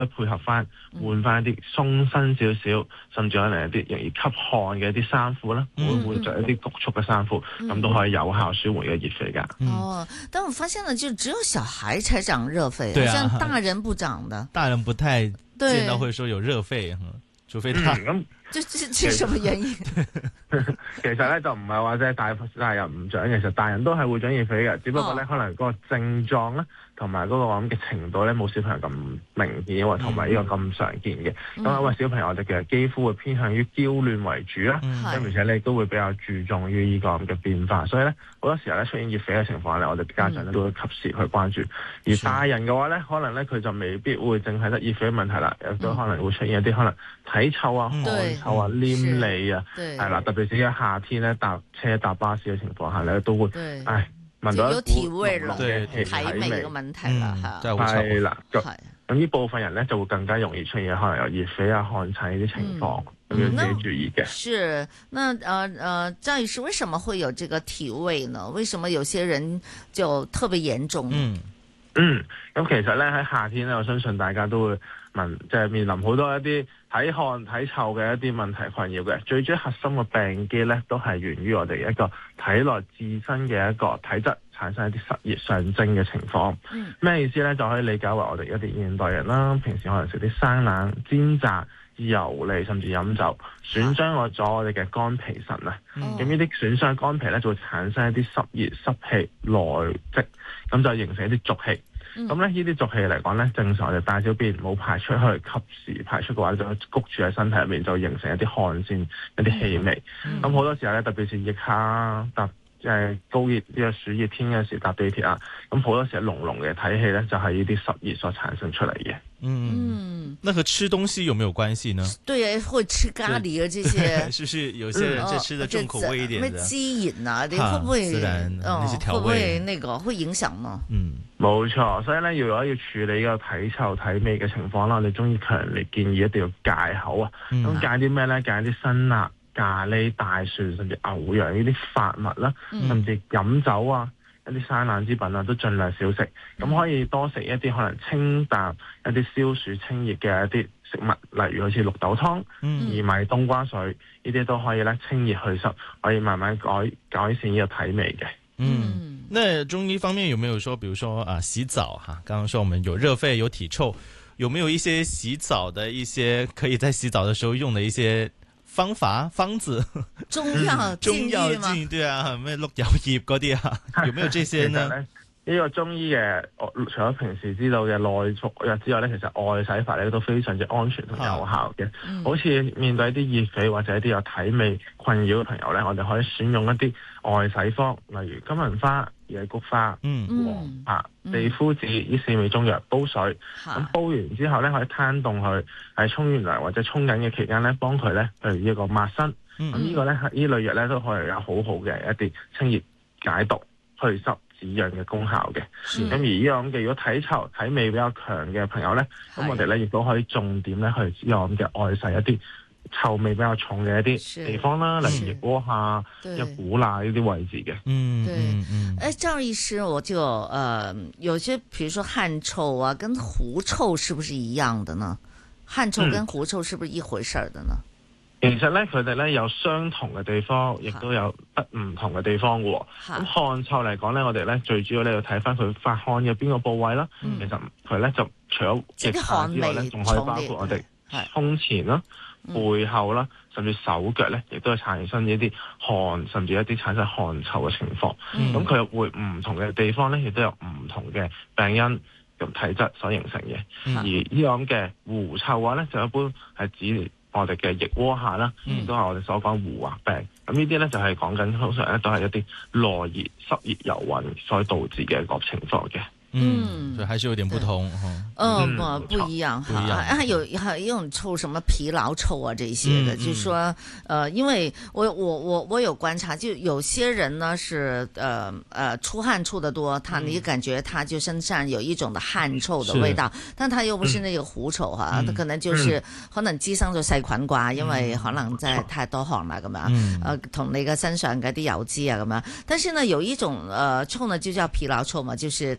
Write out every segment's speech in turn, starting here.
配合翻換翻一啲鬆身少少，甚至可能一啲容易吸汗嘅一啲衫褲啦，會換着一啲焗促嘅衫褲，咁都可以有效舒緩嘅熱痱㗎。 哦，但我發現呢，就只有小孩才長熱痱， 對啊， 好像大人不長的。 大人不太見到會說有熱痱，除非他這是什麼原因？ 其實咧就唔係話即係大人唔長，其實大人都係會長熱痱嘅，只不過咧可能嗰個症狀咧同埋嗰個咁嘅程度咧冇小朋友咁明顯喎，同埋呢個咁常見嘅。咁因為小朋友我哋嘅肌膚會偏向於嬌嫩為主啦，咁而且咧都會比較注重於呢個咁嘅變化，所以咧好多時候咧出現熱痱嘅情況咧，我哋家長咧都會及時去關注。而大人嘅話咧，可能咧佢就未必會淨係得熱痱嘅問題啦，有都可能會出現一啲可能體臭啊、汗臭啊、黏膩啊，係啦，特別是喺夏天咧搭車搭巴士嘅情況下咧，都會聞到一股濃濃嘅體味嘅問題啦，係啦，咁呢部分人咧就會更加容易出現可能有熱痱啊、汗疹呢啲情況，咁要自己注意嘅。 是，那張醫師為什麼會有這個體味呢？為什麼有些人就特別嚴重呢？ 咁其實咧喺夏天咧，我相信大家都會即係面臨好多一啲體汗、體臭嘅一啲問題困擾嘅。最主要核心嘅病機咧，都係源於我哋一個體內自身嘅一個體質產生一啲濕熱上蒸嘅情況。咩意思咧？就可以理解為我哋一啲現代人啦，平時可能食啲生冷、煎炸、油膩，甚至飲酒，損傷咗我哋嘅肝脾腎啊。咁呢啲損傷肝脾咧，就會產生一啲濕熱濕氣內積，咁就形成一啲濁氣。咁咧呢啲濁氣嚟講咧，正常我哋大小便冇排出去，及時排出嘅話，就谷住喺身體入面，就形成一啲汗腺、一啲氣味。咁好多時候咧，特別是疫下搭高熱呢個暑熱天嘅時搭地鐵啊，咁好多時候濃濃嘅體氣咧，就係呢啲濕熱所產生出嚟嘅。 那和吃東西有沒有關係呢？ 對啊，會吃咖喱啊，這些是不是有些人就吃得重口味一點的？ 咩雞鹽啊，你會不會會不會那個會影響呢？ 冇錯，所以咧，如果要處理呢個體臭體味嘅情況啦，我哋中醫強烈建議一定要戒口啊。咁戒啲咩咧？戒啲辛辣、咖喱、大蒜，甚至牛羊呢啲發物啦，甚至飲酒啊，一啲生冷之品啊，都盡量少食。咁可以多食一啲可能清淡、一啲消暑清熱嘅一啲食物，例如好似綠豆湯、薏米冬瓜水呢啲都可以咧清熱去濕，可以慢慢改善呢個體味嘅。 那中醫方面有沒有說，比如說洗澡哈？剛剛說我們有熱痱有體臭，有沒有一些洗澡的一些可以在洗澡的時候用的一些方子？ 中藥禁欲嗎？ 對啊，咩碌柚葉嗰啲啊，有沒有這些呢？ 呢個中醫嘅，除咗平時知道嘅內服藥之外咧，其實外洗法咧都非常之安全同有效嘅。好似面對一啲熱痱或者一啲有體味困擾嘅朋友咧，我哋可以選用一啲外洗方，例如金銀花、野菊花、黃柏、地膚子呢4味中藥煲水。咁煲完之後咧，可以攤凍佢，喺沖完涼或者沖緊嘅期間咧，幫佢咧譬如呢個抹身。咁呢個咧呢類藥咧都可以有好好嘅一啲清熱解毒、去濕止癢嘅功效嘅。咁而呢個咁嘅，如果體臭體味比較強嘅朋友咧，咁我哋咧亦都可以重點咧去呢個咁嘅外洗一啲臭味比較重嘅一啲地方啦，例如腋窩下、股罅呢啲位置嘅。 對，張醫師，我就有些，譬如說汗臭啊，跟狐臭是不是一樣的呢？汗臭跟狐臭是不是一回事的呢？ 其實咧，佢哋咧有相同嘅地方，亦都有唔同嘅地方嘅。咁汗臭嚟講咧，我哋咧最主要咧要睇翻佢發汗嘅邊個部位啦。其實佢咧就除咗腋下之外咧，仲可以包括我哋胸前啦、背後啦，甚至手腳咧，亦都係產生一啲汗，甚至一啲產生汗臭嘅情況。咁佢會唔同嘅地方咧，亦都有唔同嘅病因同體質所形成嘅。而呢個咁嘅狐臭話咧，就一般係指我哋嘅腋窩下啦，亦都係我哋所講狐惑病。咁呢啲咧就係講緊通常咧都係一啲內熱濕熱遊魂所導致嘅一個情況嘅。 所以還是有點不同。 不一樣哈。還有一種臭，什麼疲勞臭啊這些的，就是說，因為我有觀察，就有些人呢是出汗出得多，你感覺他就身上有一種的汗臭的味道，但他又不是那個狐臭哈，他可能就是可能滋生咗細菌啩，因為可能真係太多汗啦咁樣，同你嘅身上嘅啲油脂啊咁樣。但是呢，有一種臭呢就叫疲勞臭嘛，就是太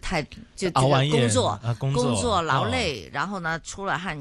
就這個工作熬完夜工作勞累，然後呢出了汗。